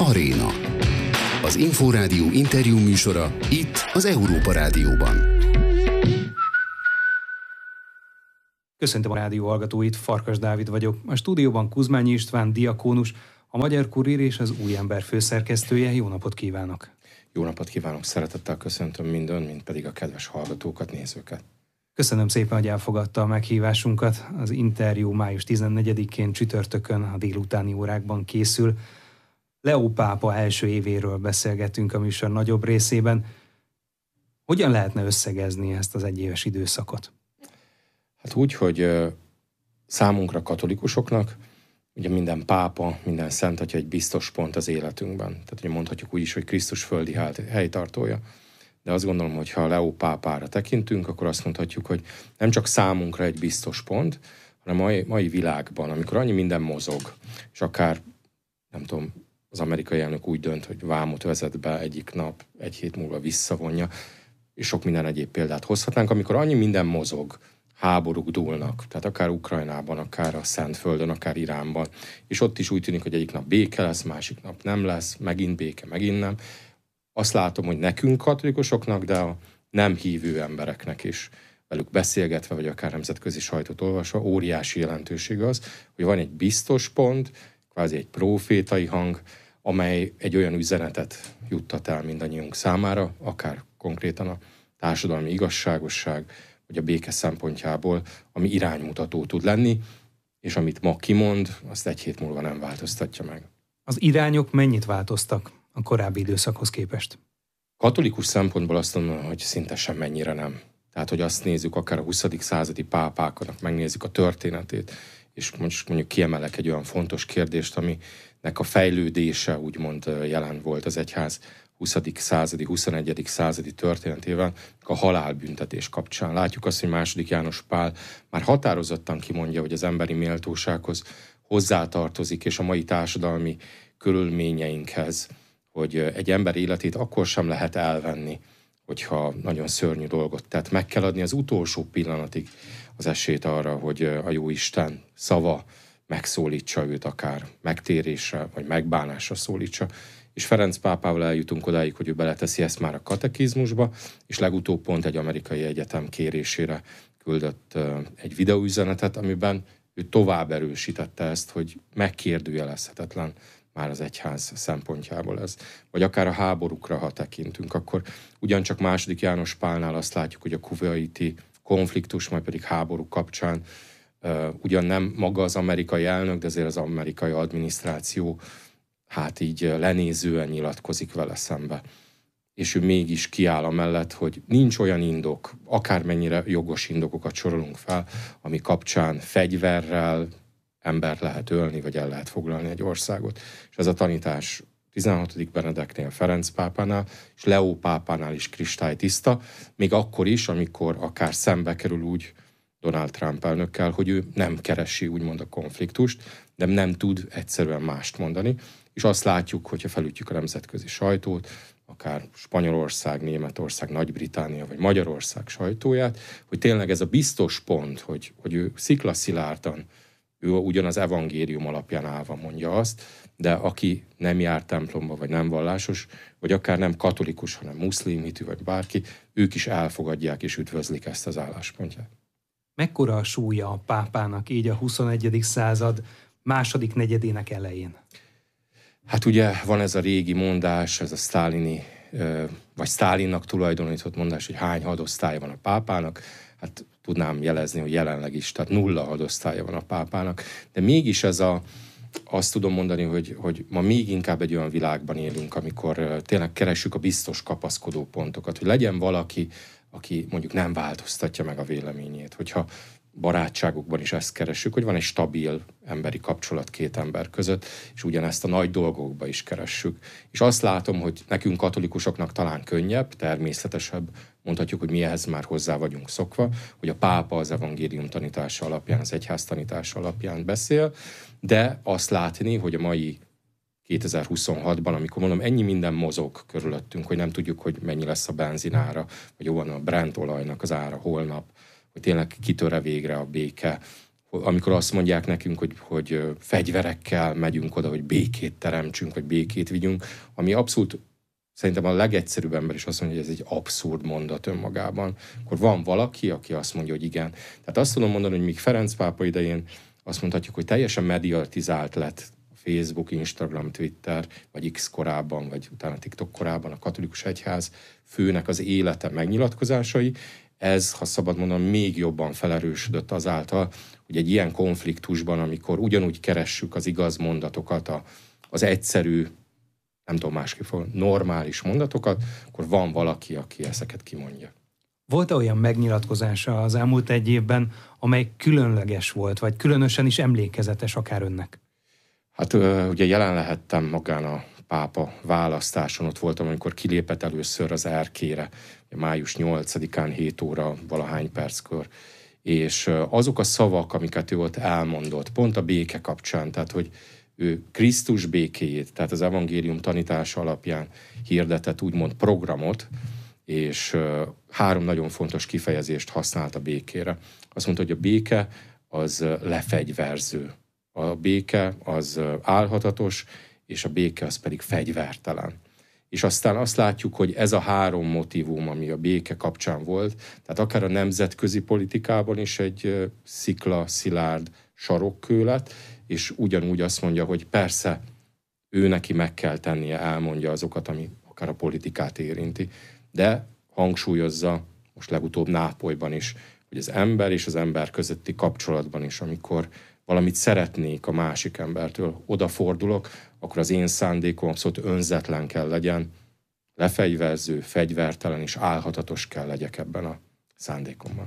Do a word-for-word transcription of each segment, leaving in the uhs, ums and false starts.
Aréna. Az Inforádió interjú műsora itt az Európa Rádióban. Köszöntöm a rádió hallgatóit, Farkas Dávid vagyok. A stúdióban Kuzmányi István, diakónus, a Magyar Kurír és az Új Ember főszerkesztője. Jó napot kívánok! Jó napot kívánok! Szeretettel köszöntöm mind ön, mind pedig a kedves hallgatókat, nézőket. Köszönöm szépen, hogy elfogadta a meghívásunkat. Az interjú május tizennegyedikén csütörtökön a délutáni órákban készül. Leó pápa első évéről beszélgetünk a műsor nagyobb részében. Hogyan lehetne összegezni ezt az egyéves időszakot? Hát úgy, hogy számunkra katolikusoknak ugye minden pápa, minden szentatya egy biztos pont az életünkben. Tehát ugye mondhatjuk úgy is, hogy Krisztus földi helytartója. De azt gondolom, hogy ha Leó pápára tekintünk, akkor azt mondhatjuk, hogy nem csak számunkra egy biztos pont, hanem a mai, mai világban, amikor annyi minden mozog, és akár, nem tudom, az amerikai elnök úgy dönt, hogy vámot vezet be egyik nap, egy hét múlva visszavonja, és sok minden egyéb példát hozhatnánk, amikor annyi minden mozog, háborúk dúlnak, tehát akár Ukrajnában, akár a Szentföldön, akár Iránban, és ott is úgy tűnik, hogy egyik nap béke lesz, másik nap nem lesz, megint béke, megint nem. Azt látom, hogy nekünk katolikusoknak, de a nem hívő embereknek is velük beszélgetve, vagy akár nemzetközi sajtót olvasva, óriási jelentőség az, hogy van egy biztos pont, kvázi egy profétai hang, amely egy olyan üzenetet juttat el mindannyiunk számára, akár konkrétan a társadalmi igazságosság, vagy a béke szempontjából, ami iránymutató tud lenni, és amit ma kimond, azt egy hét múlva nem változtatja meg. Az irányok mennyit változtak a korábbi időszakhoz képest? Katolikus szempontból azt mondom, hogy szinte semmennyire nem. Tehát, hogy azt nézzük, akár a huszadik századi pápáknak, megnézzük a történetét, és most mondjuk kiemelek egy olyan fontos kérdést, aminek a fejlődése úgymond jelen volt az egyház huszadik századi, huszonegyedik századi történetében, a halálbüntetés kapcsán. Látjuk azt, hogy második János Pál már határozottan kimondja, hogy az emberi méltósághoz hozzátartozik, és a mai társadalmi körülményeinkhez, hogy egy ember életét akkor sem lehet elvenni, hogyha nagyon szörnyű dolgot tett. Meg kell adni az utolsó pillanatig az esélyt arra, hogy a Jóisten szava megszólítsa őt, akár megtérésre, vagy megbánásra szólítsa. És Ferenc pápával eljutunk odáig, hogy ő beleteszi ezt már a katekizmusba, és legutóbb pont egy amerikai egyetem kérésére küldött egy videóüzenetet, amiben ő tovább erősítette ezt, hogy megkérdőjelezhetetlen már az egyház szempontjából ez. Vagy akár a háborúkra, ha tekintünk, akkor ugyancsak második János Pálnál azt látjuk, hogy a kuvaiti konfliktus, majd pedig háború kapcsán uh, ugyan nem maga az amerikai elnök, de azért az amerikai adminisztráció hát így lenézően nyilatkozik vele szembe. És ő mégis kiáll amellett, hogy nincs olyan indok, akármennyire jogos indokokat sorolunk fel, ami kapcsán fegyverrel ember lehet ölni, vagy el lehet foglalni egy országot. És ez a tanítás tizenhatodik Benedeknél, Ferenc pápánál, és Leó pápánál is kristálytiszta, még akkor is, amikor akár szembe kerül úgy Donald Trump elnökkel, hogy ő nem keresi úgymond a konfliktust, de nem tud egyszerűen mást mondani. És azt látjuk, hogyha felütjük a nemzetközi sajtót, akár Spanyolország, Németország, Nagy-Britannia vagy Magyarország sajtóját, hogy tényleg ez a biztos pont, hogy, hogy ő sziklaszilárdan, ő ugyan az evangélium alapján állva mondja azt, de aki nem jár templomba, vagy nem vallásos, vagy akár nem katolikus, hanem muszlim hitű, vagy bárki, ők is elfogadják és üdvözlik ezt az álláspontját. Mekkora a súlya a pápának így a huszonegyedik század második negyedének elején? Hát ugye van ez a régi mondás, ez a sztálini, vagy Sztálinnak tulajdonított mondás, hogy hány hadosztálya van a pápának. Hát tudnám jelezni, hogy jelenleg is, tehát nulla hadosztálya van a pápának. De mégis ez a, azt tudom mondani, hogy, hogy ma még inkább egy olyan világban élünk, amikor tényleg keressük a biztos kapaszkodó pontokat, hogy legyen valaki, aki mondjuk nem változtatja meg a véleményét, hogyha barátságokban is ezt keressük, hogy van egy stabil emberi kapcsolat két ember között, és ugyanezt a nagy dolgokba is keressük. És azt látom, hogy nekünk katolikusoknak talán könnyebb, természetesebb, mondhatjuk, hogy mi ehhez már hozzá vagyunk szokva, hogy a pápa az evangélium tanítása alapján, az egyház tanítása alapján beszél, de azt látni, hogy a mai kétezer-huszonhatban, amikor mondom, ennyi minden mozog körülöttünk, hogy nem tudjuk, hogy mennyi lesz a benzinára, vagy jó van a Brent olajnak az ára holnap, hogy tényleg kitör-e végre a béke, amikor azt mondják nekünk, hogy, hogy fegyverekkel megyünk oda, hogy békét teremtsünk, vagy békét vigyünk, ami abszolút szerintem a legegyszerűbb ember is azt mondja, hogy ez egy abszurd mondat önmagában. Akkor van valaki, aki azt mondja, hogy igen. Tehát azt tudom mondani, hogy míg Ferenc pápa idején azt mondhatjuk, hogy teljesen mediatizált lett Facebook, Instagram, Twitter, vagy X korában, vagy utána TikTok korában a katolikus egyház főnek az élete megnyilatkozásai. Ez, ha szabad mondanom, még jobban felerősödött azáltal, hogy egy ilyen konfliktusban, amikor ugyanúgy keressük az igaz mondatokat, a, az egyszerű, nem tudom másképp, normális mondatokat, akkor van valaki, aki ezeket kimondja. Volt olyan megnyilatkozása az elmúlt egy évben, amely különleges volt, vagy különösen is emlékezetes akár önnek? Hát ugye jelen lehettem magán a pápa választáson, ott voltam, amikor kilépett először az erkére, május nyolcadikán hét óra valahány perckor, és azok a szavak, amiket ő ott elmondott, pont a béke kapcsán, tehát hogy ő Krisztus békéjét, tehát az evangélium tanítása alapján hirdetett úgymond programot, és három nagyon fontos kifejezést használt a békére. Azt mondta, hogy a béke az lefegyverző. A béke az álhatatos, és a béke az pedig fegyvertelen. És aztán azt látjuk, hogy ez a három motívum, ami a béke kapcsán volt, tehát akár a nemzetközi politikában is egy szikla, szilárd sarokkő lett, és ugyanúgy azt mondja, hogy persze ő neki meg kell tennie, elmondja azokat, ami akár a politikát érinti, de hangsúlyozza, most legutóbb Nápolyban is, hogy az ember és az ember közötti kapcsolatban is, amikor valamit szeretnék a másik embertől, odafordulok, akkor az én szándékom abszolút önzetlen kell legyen, lefegyverző, fegyvertelen és álhatatos kell legyek ebben a szándékomban.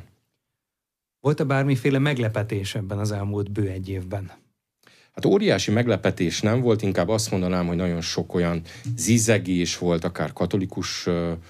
Volt-e bármiféle meglepetés ebben az elmúlt bő egy évben? Hát óriási meglepetés nem volt, inkább azt mondanám, hogy nagyon sok olyan zizegés volt, akár katolikus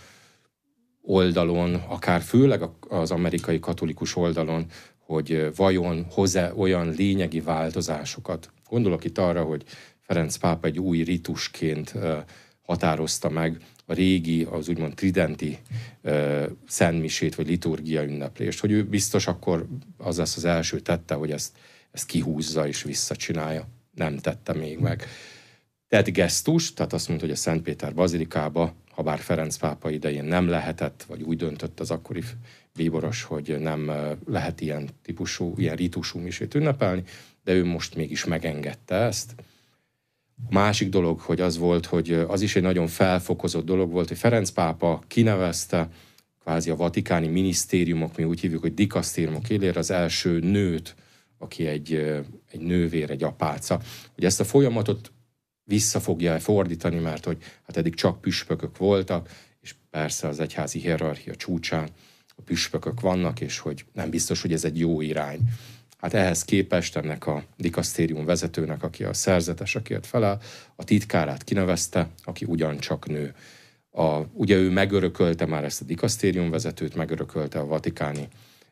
oldalon, akár főleg az amerikai katolikus oldalon, hogy vajon hoz-e olyan lényegi változásokat. Gondolok itt arra, hogy Ferenc pápa egy új ritusként határozta meg a régi, az úgymond tridenti szentmisét vagy liturgia ünneplést, hogy ő biztos akkor az lesz az első tette, hogy ezt, ezt kihúzza és visszacsinálja. Nem tette még meg. Tett gesztus, tehát azt mondta, hogy a Szentpéter bazilikába, ha bár Ferenc pápa idején nem lehetett, vagy úgy döntött az akkori bíboros, hogy nem lehet ilyen típusú, ilyen ritusú misét ünnepelni, de ő most mégis megengedte ezt. A másik dolog, hogy az volt, hogy az is egy nagyon felfokozott dolog volt, hogy Ferenc pápa kinevezte kvázi a vatikáni minisztériumok, mi úgy hívjuk, hogy dikasztériumok élére az első nőt, aki egy, egy nővér, egy apáca. Hogy ezt a folyamatot vissza fogja fordítani, mert hogy hát eddig csak püspökök voltak, és persze az egyházi hierarchia csúcsán a püspökök vannak, és hogy nem biztos, hogy ez egy jó irány. Hát ehhez képest ennek a dikasztérium vezetőnek, aki a szerzetesekért felel, a titkárát kinevezte, aki ugyancsak nő. A, ugye ő megörökölte már ezt a dikasztérium vezetőt, megörökölte a vatikáni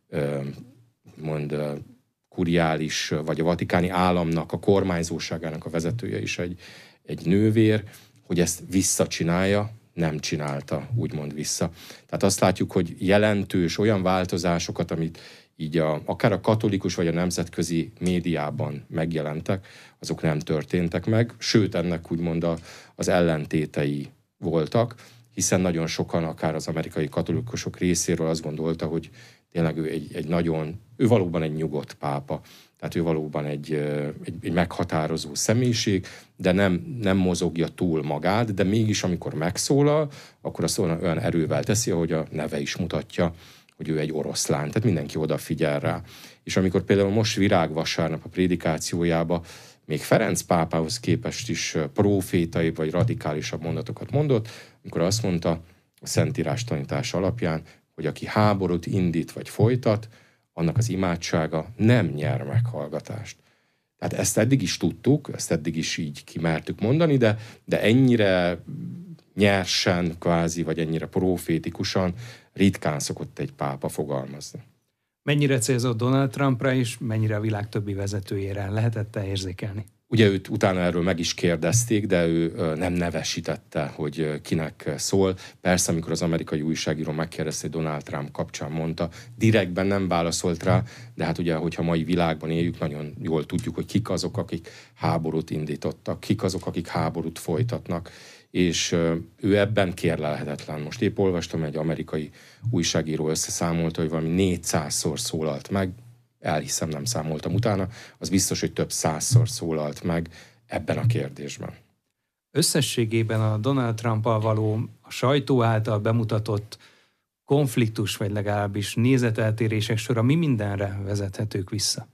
mond kuriális, vagy a vatikáni államnak, a kormányzóságának a vezetője is egy, egy nővér, hogy ezt visszacsinálja, nem csinálta, úgymond vissza. Tehát azt látjuk, hogy jelentős olyan változásokat, amit így a, akár a katolikus vagy a nemzetközi médiában megjelentek, azok nem történtek meg, sőt ennek úgymond a, az ellentétei voltak, hiszen nagyon sokan, akár az amerikai katolikusok részéről azt gondolta, hogy tényleg ő egy, egy nagyon, ő valóban egy nyugodt pápa, tehát ő valóban egy, egy, egy meghatározó személyiség, de nem, nem mozogja túl magát, de mégis amikor megszólal, akkor azt olyan erővel teszi, ahogy a neve is mutatja, hogy ő egy oroszlán, tehát mindenki odafigyel rá. És amikor például most virágvasárnap a prédikációjába még Ferenc pápához képest is profétai vagy radikálisabb mondatokat mondott, amikor azt mondta a Szentírás tanítása alapján, hogy aki háborút indít vagy folytat, annak az imádsága nem nyer meghallgatást. Tehát ezt eddig is tudtuk, ezt eddig is így kimertük mondani, de, de ennyire nyersen kvázi, vagy ennyire profétikusan ritkán szokott egy pápa fogalmazni. Mennyire célzott Donald Trumpra és mennyire a világ többi vezetőjére lehetett-e érzékelni? Ugye őt utána erről meg is kérdezték, de ő nem nevesítette, hogy kinek szól. Persze, amikor az amerikai újságíró megkérdezte, Donald Trump kapcsán mondta, direktben nem válaszolt rá, de hát ugye, hogyha mai világban éljük, nagyon jól tudjuk, hogy kik azok, akik háborút indítottak, kik azok, akik háborút folytatnak, és ő ebben kérlelhetetlen. Most épp olvastam, egy amerikai újságíró összeszámolta, hogy valami négyszázszor szólalt meg, elhiszem, nem számoltam utána, az biztos, hogy több százszor szólalt meg ebben a kérdésben. Összességében a Donald Trumppal való, a sajtó által bemutatott konfliktus, vagy legalábbis nézeteltérések sora mi mindenre vezethetők vissza?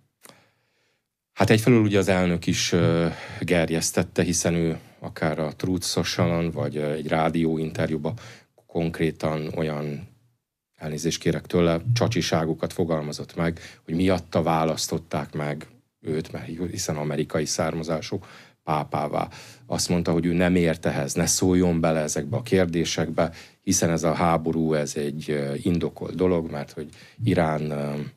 Hát egyfelől ugye az elnök is uh, gerjesztette, hiszen ő akár a Truth Social-on, vagy uh, egy rádió interjúban konkrétan olyan, elnézést kérek tőle, csacsiságokat fogalmazott meg, hogy miatta választották meg őt, mert hiszen amerikai származású pápává. Azt mondta, hogy ő nem ért ehhez, ne szóljon bele ezekbe a kérdésekbe, hiszen ez a háború, ez egy indokolt dolog, mert hogy Irán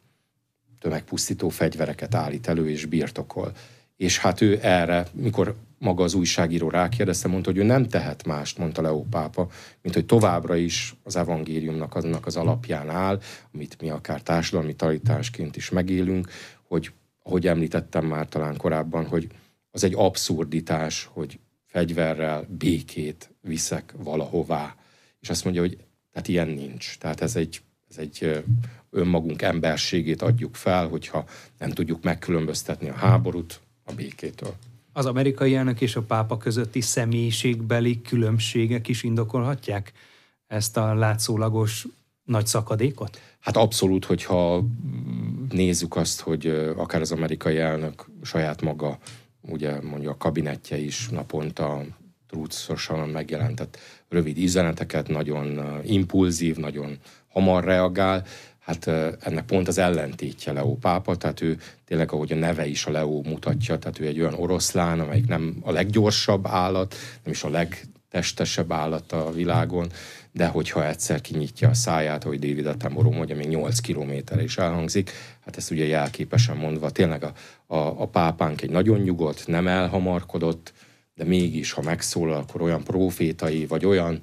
tömegpusztító fegyvereket állít elő és birtokol. És hát ő erre, mikor maga az újságíró rákérdezte, mondta, hogy ő nem tehet mást, mondta Leó pápa, mint hogy továbbra is az evangéliumnak annak az alapján áll, amit mi akár társadalmi tanításként is megélünk, hogy ahogy említettem már talán korábban, hogy az egy abszurditás, hogy fegyverrel békét viszek valahová. És azt mondja, hogy tehát ilyen nincs. Tehát ez egy, ez egy önmagunk emberségét adjuk fel, hogyha nem tudjuk megkülönböztetni a háborút a békétől. Az amerikai elnök és a pápa közötti személyiségbeli különbségek is indokolhatják ezt a látszólagos nagy szakadékot? Hát abszolút, hogyha nézzük azt, hogy akár az amerikai elnök saját maga, ugye mondja a kabinetje is naponta Truth Social-on megjelentett rövid üzeneteket, nagyon impulzív, nagyon hamar reagál. Hát ennek pont az ellentétje Leó pápa, tehát ő tényleg, ahogy a neve is a Leó mutatja, tehát ő egy olyan oroszlán, amelyik nem a leggyorsabb állat, nem is a legtestesebb állat a világon, de hogyha egyszer kinyitja a száját, ahogy David Attenborough mondja, még nyolc kilométerre is elhangzik, hát ezt ugye jelképesen mondva, tényleg a, a, a pápánk egy nagyon nyugodt, nem elhamarkodott, de mégis, ha megszólal, akkor olyan profétai, vagy olyan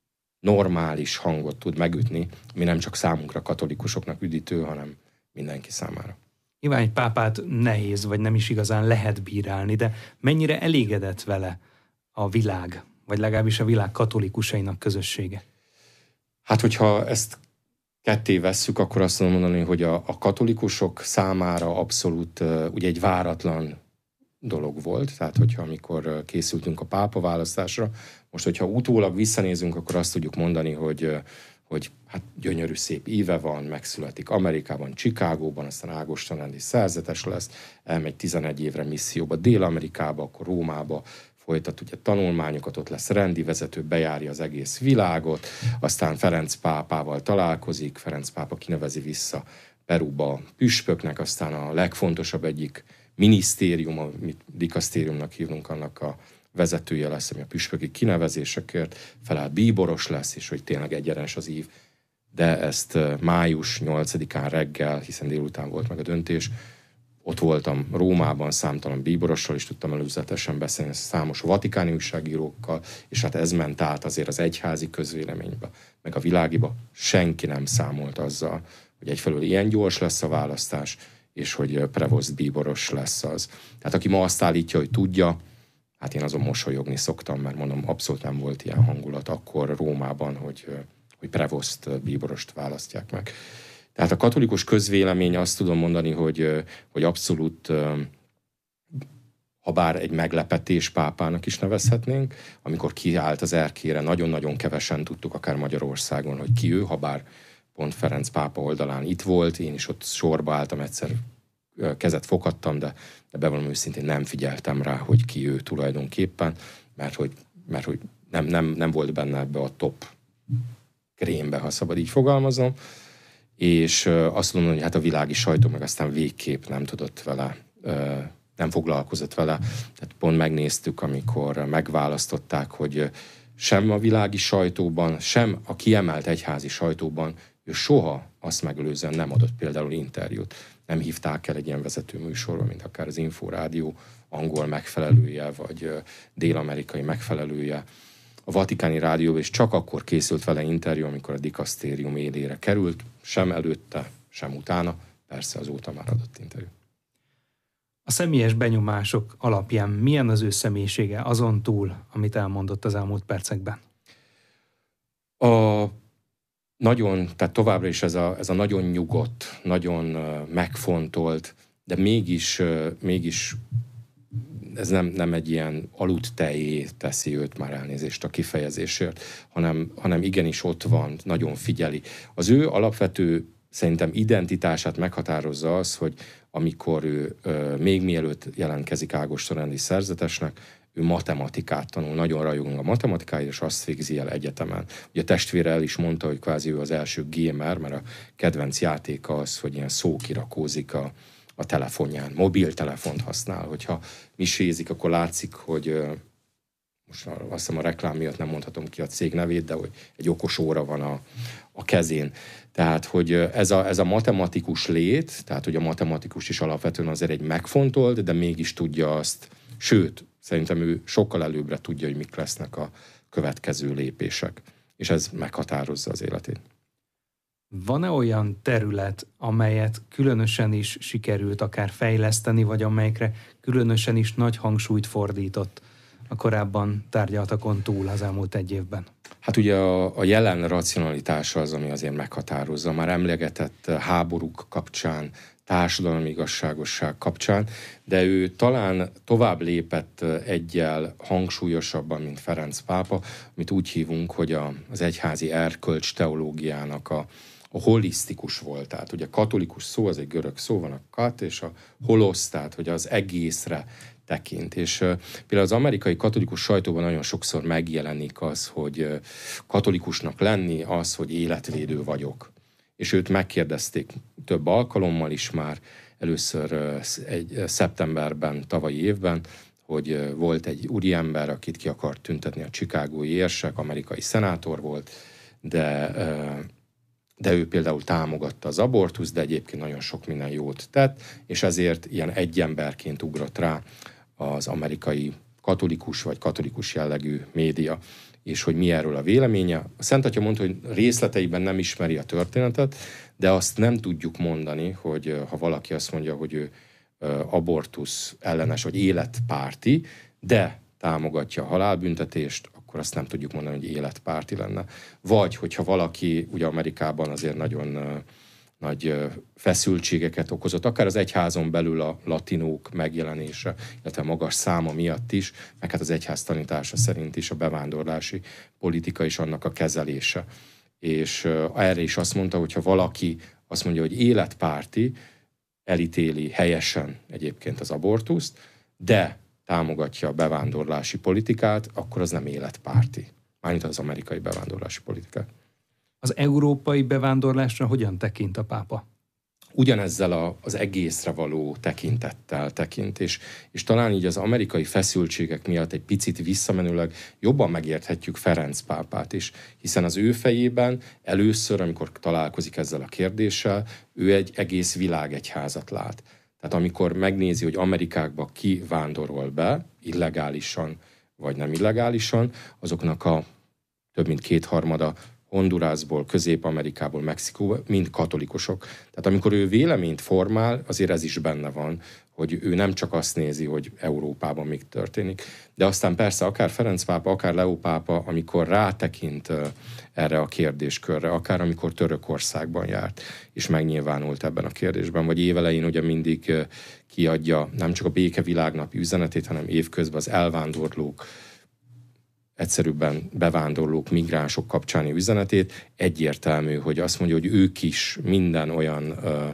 normális hangot tud megütni, ami nem csak számunkra, katolikusoknak üdítő, hanem mindenki számára. Nyilván egy pápát nehéz, vagy nem is igazán lehet bírálni, de mennyire elégedett vele a világ, vagy legalábbis a világ katolikusainak közössége? Hát, hogyha ezt ketté vesszük, akkor azt tudom mondani, hogy a, a katolikusok számára abszolút uh, ugye egy váratlan dolog volt, tehát hogyha amikor készültünk a pápa választásra, most hogyha utólag visszanézünk, akkor azt tudjuk mondani, hogy, hogy hát gyönyörű szép íve van, megszületik Amerikában, Chicagóban, aztán Ágoston-rendi szerzetes lesz, elmegy tizenegy évre misszióba Dél-Amerikába, akkor Rómába folytat ugye tanulmányokat, ott lesz rendi vezető, bejárja az egész világot, aztán Ferenc pápával találkozik, Ferenc pápa kinevezi vissza Peruba püspöknek, aztán a legfontosabb egyik minisztérium, amit dikasztériumnak hívunk, annak a vezetője lesz, ami a püspöki kinevezésekért felel, bíboros lesz, és hogy tényleg egyenes az ív. De ezt május nyolcadikán reggel, hiszen délután volt meg a döntés, ott voltam Rómában, számtalan bíborossal is tudtam előzetesen beszélni, számos vatikáni újságírókkal, és hát ez ment át azért az egyházi közvéleménybe, meg a világiba. Senki nem számolt azzal, hogy egyfelől ilyen gyors lesz a választás, és hogy prevost bíboros lesz az. Tehát aki ma azt állítja, hogy tudja, hát én azon mosolyogni szoktam, mert mondom, abszolút nem volt ilyen hangulat akkor Rómában, hogy, hogy prevost bíborost választják meg. Tehát a katolikus közvélemény, azt tudom mondani, hogy, hogy abszolút, ha bár egy meglepetés pápának is nevezhetnénk, amikor kiállt az erkére, nagyon-nagyon kevesen tudtuk, akár Magyarországon, hogy ki ő, ha bár pont Ferenc pápa oldalán itt volt, én is ott sorba álltam, egyszer kezet fogadtam, de, de bevallom őszintén nem figyeltem rá, hogy ki ő tulajdonképpen, mert hogy, mert hogy nem, nem, nem volt benne ebbe a top krémbe, ha szabad így fogalmazom, és azt mondom, hogy hát a világi sajtó meg aztán végképp nem tudott vele, nem foglalkozott vele, tehát pont megnéztük, amikor megválasztották, hogy sem a világi sajtóban, sem a kiemelt egyházi sajtóban ő soha azt megelőzően nem adott például interjút. nem hívták el egy ilyen vezető műsorba, mint akár az Inforádió angol megfelelője, vagy dél-amerikai megfelelője. A Vatikáni Rádió, és csak akkor készült vele interjú, amikor a dikasztérium élére került, sem előtte, sem utána, persze azóta már adott interjú. A személyes benyomások alapján milyen az ő személyisége azon túl, amit elmondott az elmúlt percekben? A nagyon, tehát továbbra is ez a, ez a nagyon nyugodt, nagyon megfontolt, de mégis, mégis ez nem, nem egy ilyen aludtejé teszi őt, már elnézést a kifejezésért, hanem, hanem igenis ott van, nagyon figyeli. Az ő alapvető szerintem identitását meghatározza az, hogy amikor ő még mielőtt jelentkezik ágoston-rendi szerzetesnek, ő matematikát tanul, nagyon rajong a matematikáért, és azt végzi el egyetemen. Ugye a testvére el is mondta, hogy kvázi ő az első gamer, mert a kedvenc játéka az, hogy ilyen szó kirakózik a, a telefonján, mobiltelefont használ. Hogyha misézik, akkor látszik, hogy most azt hiszem a reklám miatt nem mondhatom ki a cég nevét, de hogy egy okos óra van a, a kezén. Tehát, hogy ez a, ez a matematikus lét, tehát, hogy a matematikus is alapvetően azért egy megfontolt, de mégis tudja azt, sőt, szerintem ő sokkal előbbre tudja, hogy mik lesznek a következő lépések, és ez meghatározza az életét. Van-e olyan terület, amelyet különösen is sikerült akár fejleszteni, vagy amelyekre különösen is nagy hangsúlyt fordított a korábban tárgyaltakon túl az elmúlt egy évben? Hát ugye a, a jelen racionalitása az, ami azért meghatározza. Már emlegetett háborúk kapcsán, társadalmi igazságosság kapcsán, de ő talán tovább lépett egyel hangsúlyosabban, mint Ferenc pápa, amit úgy hívunk, hogy a, az egyházi erkölcs teológiának a, a holisztikus volt. Tehát ugye katolikus szó, az egy görög szó, van a kat, és a holosz, tehát hogy az egészre tekint. És uh, például az amerikai katolikus sajtóban nagyon sokszor megjelenik az, hogy uh, katolikusnak lenni az, hogy életvédő vagyok. És őt megkérdezték több alkalommal is már, először uh, egy szeptemberben, tavalyi évben, hogy uh, volt egy úriember, akit ki akart tüntetni a chicagói érsek, amerikai szenátor volt, de uh, de ő például támogatta az abortuszt, de egyébként nagyon sok minden jót tett, és ezért ilyen egy emberként ugrott rá az amerikai katolikus vagy katolikus jellegű média, és hogy mi erről a véleménye. A Szent Atya mondta, hogy részleteiben nem ismeri a történetet, de azt nem tudjuk mondani, hogy ha valaki azt mondja, hogy ő abortusz ellenes vagy életpárti, de támogatja a halálbüntetést, akkor azt nem tudjuk mondani, hogy életpárti lenne. Vagy, hogyha valaki, ugye Amerikában azért nagyon uh, nagy uh, feszültségeket okozott, akár az egyházon belül a latinók megjelenése, illetve magas száma miatt is, meg hát az egyház tanítása szerint is a bevándorlási politika is annak a kezelése. És uh, erre is azt mondta, hogyha valaki azt mondja, hogy életpárti, elítéli helyesen egyébként az abortuszt, de támogatja a bevándorlási politikát, akkor az nem életpárti. Mármint az amerikai bevándorlási politikát. Az európai bevándorlásra hogyan tekint a pápa? Ugyanezzel a, az egészre való tekintettel tekint, és, és talán így az amerikai feszültségek miatt egy picit visszamenőleg jobban megérthetjük Ferenc pápát is, hiszen az ő fejében először, amikor találkozik ezzel a kérdéssel, ő egy egész világegyházat lát. Tehát amikor megnézi, hogy Amerikákba ki vándorol be, illegálisan vagy nem illegálisan, azoknak a több mint kétharmada Hondurasból, Közép-Amerikából, Mexikóból, mind katolikusok. Tehát amikor ő véleményt formál, azért ez is benne van, hogy ő nem csak azt nézi, hogy Európában mi történik. De aztán persze akár Ferenc pápa, akár Leó pápa, amikor rátekint erre a kérdéskörre, akár amikor Törökországban járt, és megnyilvánult ebben a kérdésben, vagy évelején ugye mindig kiadja nem csak a békevilágnapi üzenetét, hanem évközben az elvándorlók, egyszerűbben bevándorlók, migránsok kapcsáni üzenetét, egyértelmű, hogy azt mondja, hogy ők is minden olyan uh,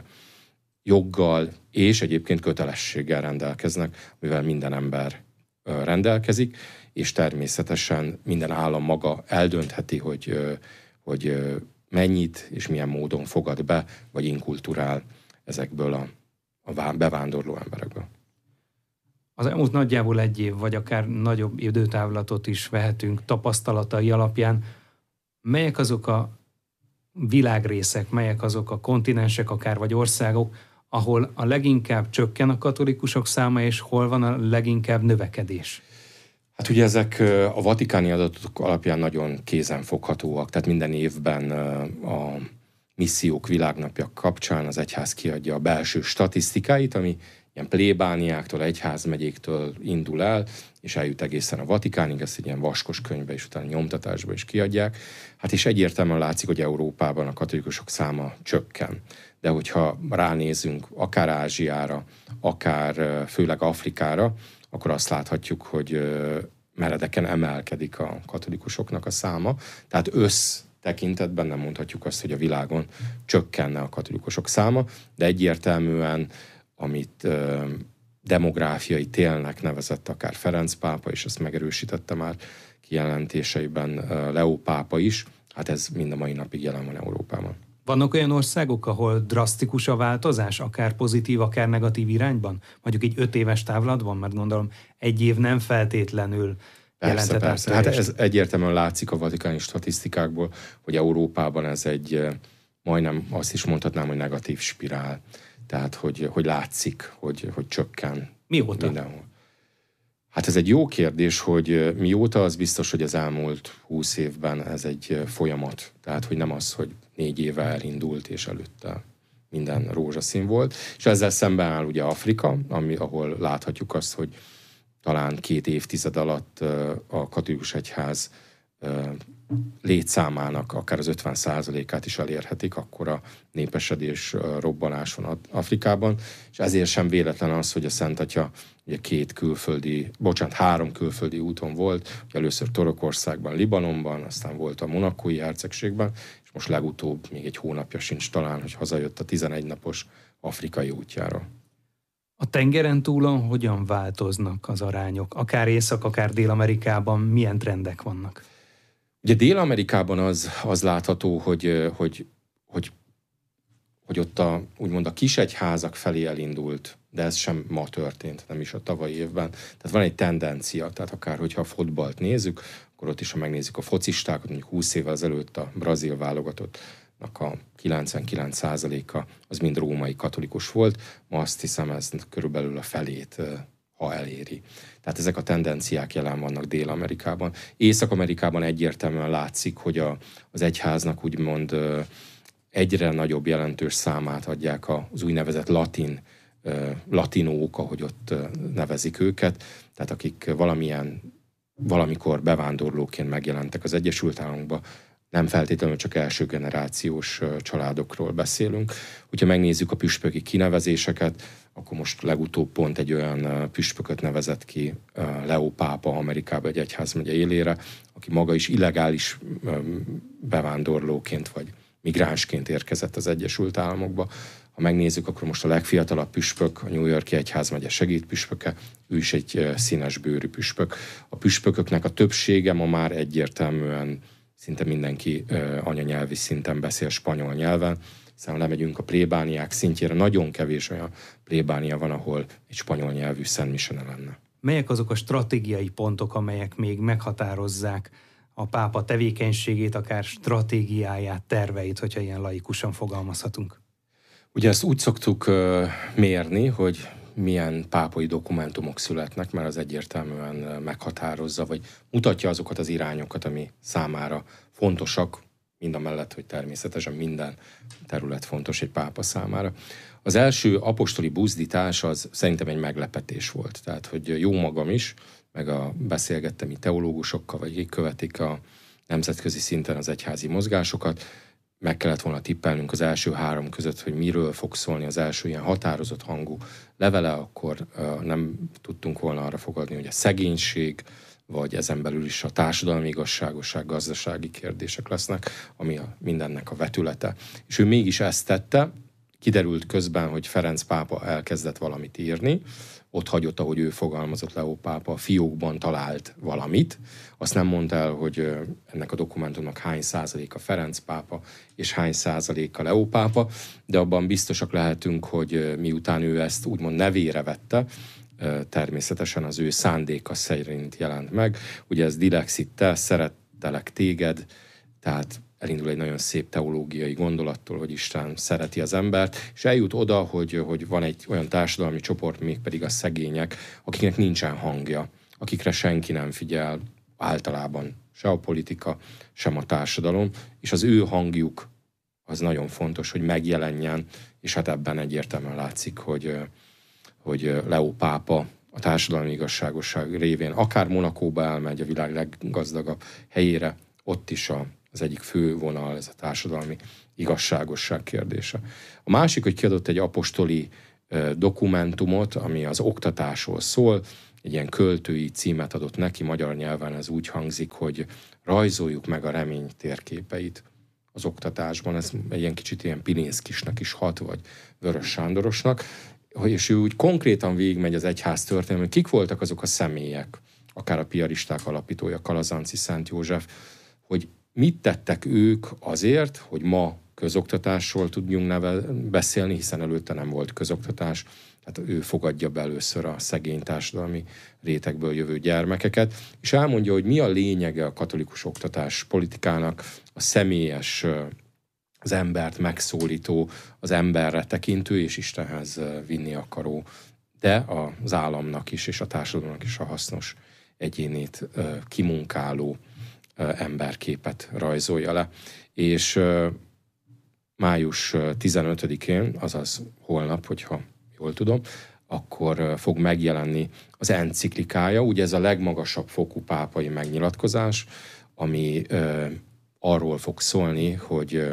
joggal és egyébként kötelességgel rendelkeznek, mivel minden ember uh, rendelkezik, és természetesen minden állam maga eldöntheti, hogy, uh, hogy uh, mennyit és milyen módon fogad be, vagy inkulturál ezekből a, a bevándorló emberekből. Az elmúlt nagyjából egy év, vagy akár nagyobb időtávlatot is vehetünk tapasztalatai alapján. Melyek azok a világrészek, melyek azok a kontinensek, akár vagy országok, ahol a leginkább csökken a katolikusok száma, és hol van a leginkább növekedés? Hát ugye ezek a vatikáni adatok alapján nagyon kézenfoghatóak, tehát minden évben a missziók világnapja kapcsán az egyház kiadja a belső statisztikáit, ami ilyen plébániáktól, egyházmegyéktől indul el, és eljut egészen a Vatikánig, ezt egy ilyen vaskos könyvbe és utána nyomtatásba is kiadják. Hát és egyértelműen látszik, hogy Európában a katolikusok száma csökken. De hogyha ránézünk akár Ázsiára, akár főleg Afrikára, akkor azt láthatjuk, hogy meredeken emelkedik a katolikusoknak a száma. Tehát össz tekintetben nem mondhatjuk azt, hogy a világon csökkenne a katolikusok száma, de egyértelműen, amit ö, demográfiai télnek nevezett akár Ferenc pápa, és ezt megerősítette már kijelentéseiben ö, Leó pápa is, hát ez mind a mai napig jelen van Európában. Vannak olyan országok, ahol drasztikus a változás, akár pozitív, akár negatív irányban? Mondjuk egy öt éves távlatban, mert gondolom egy év nem feltétlenül Persze, persze. Hát ez egyértelműen látszik a vatikáni statisztikákból, hogy Európában ez egy, majdnem azt is mondhatnám, hogy negatív spirál. Tehát, hogy, hogy látszik, hogy, hogy csökken. Mióta? Mindenhol. Hát ez egy jó kérdés, hogy mióta, az biztos, hogy az elmúlt húsz évben ez egy folyamat. Tehát, hogy nem az, hogy négy éve elindult, és előtte minden rózsaszín volt. És ezzel szemben áll ugye Afrika, ami, ahol láthatjuk azt, hogy talán két évtized alatt a katolikus egyház létszámának akár az ötven százalékát is elérhetik, akkora népesedés, robbanás van Afrikában, és ezért sem véletlen az, hogy a Szent Atya ugye két külföldi, bocsánat, három külföldi úton volt, hogy először Törökországban, Libanonban, aztán volt a monakói hercegségben, és most legutóbb még egy hónapja sincs talán, hogy hazajött a tizenegy napos afrikai útjára. A tengeren túlon hogyan változnak az arányok? Akár Észak, akár Dél-Amerikában milyen trendek vannak? Ugye Dél-Amerikában az, az látható, hogy, hogy, hogy, hogy ott a, úgymond a kisegyházak felé elindult, de ez sem ma történt, nem is a tavalyi évben. Tehát van egy tendencia, tehát akár hogyha a fotballt nézzük, akkor ott is, ha megnézzük a focistákat, mondjuk húsz évvel ezelőtt a brazil válogatottnak a kilencvenkilenc százaléka az mind római katolikus volt, ma azt hiszem ez körülbelül a felét, ha eléri. Tehát ezek a tendenciák jelen vannak Dél-Amerikában. Észak-Amerikában egyértelműen látszik, hogy a, az egyháznak úgymond egyre nagyobb jelentős számát adják az úgynevezett latin, latinók, ahogy ott nevezik őket, tehát akik valamilyen, valamikor bevándorlóként megjelentek az Egyesült Államokba, nem feltétlenül csak első generációs családokról beszélünk. Hogyha megnézzük a püspöki kinevezéseket, akkor most legutóbb pont egy olyan püspököt nevezett ki Leó pápa Amerikába egy egyházmegye élére, aki maga is illegális bevándorlóként vagy migránsként érkezett az Egyesült Államokba. Ha megnézzük, akkor most a legfiatalabb püspök, a New York-i egyházmegye segédpüspöke, ő is egy színes bőrű püspök. A püspököknek a többsége ma már egyértelműen szinte mindenki uh, anyanyelvi szinten beszél spanyol nyelven, hiszen lemegyünk a plébániák szintjére, nagyon kevés olyan plébánia van, ahol egy spanyol nyelvű szentmise ne lenne. Melyek azok a stratégiai pontok, amelyek még meghatározzák a pápa tevékenységét, akár stratégiáját, terveit, hogyha ilyen laikusan fogalmazhatunk? Ugye ezt úgy szoktuk uh, mérni, hogy milyen pápai dokumentumok születnek, mert az egyértelműen meghatározza, vagy mutatja azokat az irányokat, ami számára fontosak, mindamellett, hogy természetesen minden terület fontos egy pápa számára. Az első apostoli buzdítás az szerintem egy meglepetés volt. Tehát, hogy jó magam is, meg a beszélgettem itt teológusokkal, vagy akik követik a nemzetközi szinten az egyházi mozgásokat, meg kellett volna tippelnünk az első három között, hogy miről fog szólni az első ilyen határozott hangú levele, akkor uh, nem tudtunk volna arra fogadni, hogy a szegénység, vagy ezen belül is a társadalmi igazságosság, gazdasági kérdések lesznek, ami a, mindennek a vetülete. És ő mégis ezt tette, kiderült közben, hogy Ferenc pápa elkezdett valamit írni, ott hagyott, ahogy ő fogalmazott, Leó pápa, a fiókban talált valamit. Azt nem mondta el, hogy ennek a dokumentumnak hány százaléka Ferenc pápa, és hány százaléka Leó pápa, de abban biztosak lehetünk, hogy miután ő ezt úgymond nevére vette, természetesen az ő szándéka szerint jelent meg. Ugye ez Dilexit te, szerettelek téged, tehát elindul egy nagyon szép teológiai gondolattól, hogy Isten szereti az embert, és eljut oda, hogy, hogy van egy olyan társadalmi csoport, mégpedig a szegények, akiknek nincsen hangja, akikre senki nem figyel általában, se a politika, sem a társadalom, és az ő hangjuk az nagyon fontos, hogy megjelenjen, és hát ebben egyértelműen látszik, hogy, hogy Leó pápa a társadalmi igazságosság révén akár Monakóba elmegy, a világ leggazdagabb helyére, ott is a, az egyik fő vonal ez a társadalmi igazságosság kérdése. A másik, hogy kiadott egy apostoli dokumentumot, ami az oktatásról szól, egy ilyen költői címet adott neki, magyar nyelven ez úgy hangzik, hogy rajzoljuk meg a remény térképeit az oktatásban. Ez egy ilyen kicsit ilyen Pilinszkisnek is hat, vagy Vörös Sándorosnak, és ő úgy konkrétan végigmegy az egyház történelmén, kik voltak azok a személyek, akár a piaristák alapítója, Kalazánci Szent József, hogy mit tettek ők azért, hogy ma közoktatásról tudjunk neve beszélni, hiszen előtte nem volt közoktatás, tehát ő fogadja be először a szegény társadalmi rétegből jövő gyermekeket, és elmondja, hogy mi a lényege a katolikus oktatás politikának, a személyes, az embert megszólító, az emberre tekintő és Istenhez vinni akaró, de az államnak is és a társadalomnak is a hasznos egyénét kimunkáló emberképet rajzolja le. És május tizenötödikén, azaz holnap, hogyha jól tudom, akkor fog megjelenni az enciklikája, ugye ez a legmagasabb fokú pápai megnyilatkozás, ami ö, arról fog szólni, hogy ö,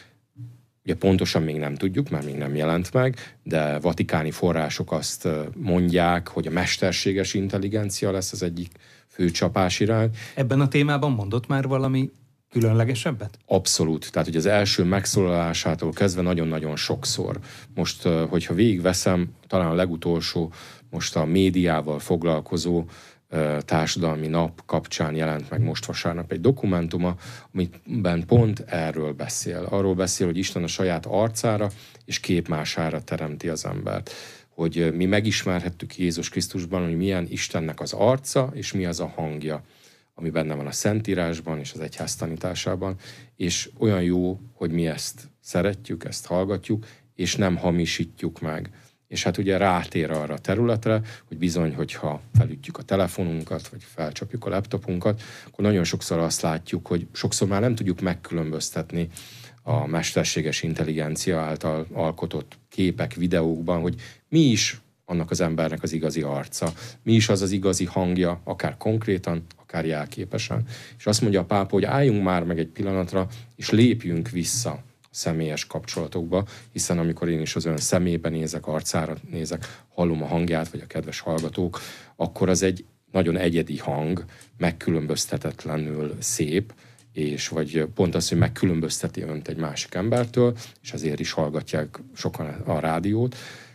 ugye pontosan még nem tudjuk, mert még nem jelent meg, de vatikáni források azt mondják, hogy a mesterséges intelligencia lesz az egyik fő csapásirány. Ebben a témában mondott már valami különlegesebbet? Abszolút. Tehát, hogy az első megszólalásától kezdve nagyon-nagyon sokszor. Most, hogyha végigveszem, talán a legutolsó, most a médiával foglalkozó társadalmi nap kapcsán jelent meg most vasárnap egy dokumentuma, amiben pont erről beszél. Arról beszél, hogy Isten a saját arcára és képmására teremti az embert. Hogy mi megismerhettük Jézus Krisztusban, hogy milyen Istennek az arca, és mi az a hangja, ami benne van a Szentírásban és az egyház tanításában, és olyan jó, hogy mi ezt szeretjük, ezt hallgatjuk, és nem hamisítjuk meg. És hát ugye rátér arra a területre, hogy bizony, hogyha felütjük a telefonunkat, vagy felcsapjuk a laptopunkat, akkor nagyon sokszor azt látjuk, hogy sokszor már nem tudjuk megkülönböztetni a mesterséges intelligencia által alkotott képek, videókban, hogy mi is annak az embernek az igazi arca, mi is az az igazi hangja, akár konkrétan, akár jelképesen. És azt mondja a pápa, hogy álljunk már meg egy pillanatra, és lépjünk vissza a személyes kapcsolatokba, hiszen amikor én is az ön szemébe nézek, arcára nézek, hallom a hangját, vagy a kedves hallgatók, akkor az egy nagyon egyedi hang, megkülönböztetetlenül szép, és vagy pont az, hogy megkülönbözteti önt egy másik embertől, és azért is hallgatják sokan a rádiót,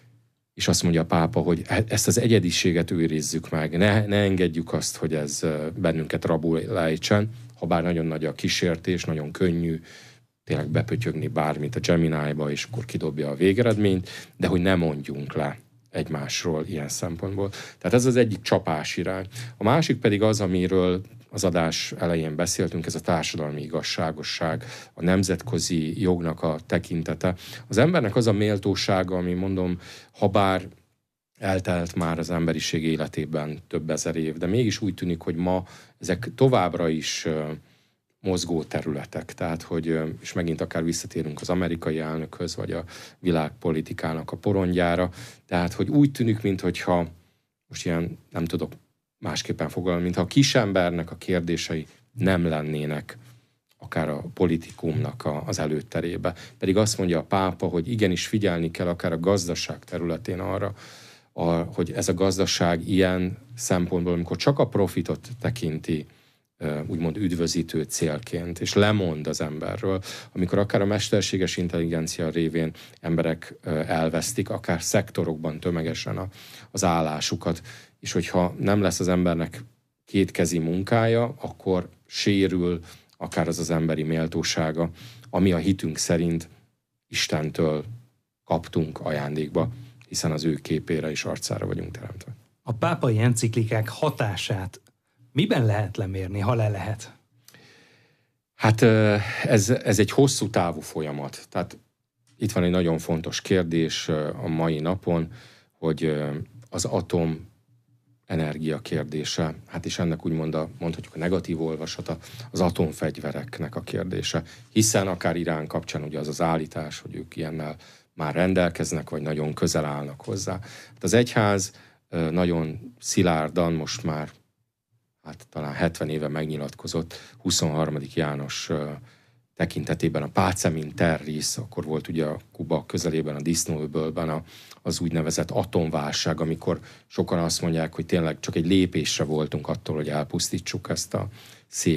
és azt mondja a pápa, hogy ezt az egyediséget őrizzük meg, ne, ne engedjük azt, hogy ez bennünket rabul lejtsen, ha bár nagyon nagy a kísértés, nagyon könnyű tényleg bepötyögni bármit a Gemini-ba, és akkor kidobja a végeredményt, de hogy ne mondjunk le egymásról ilyen szempontból. Tehát ez az egyik csapásirány. A másik pedig az, amiről az adás elején beszéltünk, ez a társadalmi igazságosság, a nemzetközi jognak a tekintete. Az embernek az a méltósága, ami mondom, ha bár eltelt már az emberiség életében több ezer év, de mégis úgy tűnik, hogy ma ezek továbbra is mozgó területek. Tehát, hogy, és megint akár visszatérünk az amerikai elnökhöz, vagy a világpolitikának a porondjára, tehát, hogy úgy tűnik, minthogyha, most ilyen nem tudok másképpen fogalmazni, mintha a kisembernek a kérdései nem lennének akár a politikumnak a, az előterébe. Pedig azt mondja a pápa, hogy igenis figyelni kell akár a gazdaság területén arra, a, hogy ez a gazdaság ilyen szempontból, amikor csak a profitot tekinti, úgymond üdvözítő célként, és lemond az emberről, amikor akár a mesterséges intelligencia révén emberek elvesztik, akár szektorokban tömegesen a, az állásukat, és hogyha nem lesz az embernek kétkezi munkája, akkor sérül akár az az emberi méltósága, ami a hitünk szerint Istentől kaptunk ajándékba, hiszen az ő képére és arcára vagyunk teremtve. A pápai enciklikák hatását miben lehet lemérni, ha le lehet? Hát ez, ez egy hosszú távú folyamat. Tehát itt van egy nagyon fontos kérdés a mai napon, hogy az atom energia kérdése, hát is ennek úgymond a, mondhatjuk a negatív olvasata, az atomfegyvereknek a kérdése. Hiszen akár Irán kapcsán ugye az az állítás, hogy ők ilyennel már rendelkeznek, vagy nagyon közel állnak hozzá. Hát az egyház nagyon szilárdan most már, hát talán hetven éve megnyilatkozott huszonharmadik János tekintetében a Pacem in Terris, akkor volt ugye a Kuba közelében, a disznóöbölben a, az úgynevezett atomválság, amikor sokan azt mondják, hogy tényleg csak egy lépésre voltunk attól, hogy elpusztítsuk ezt a szép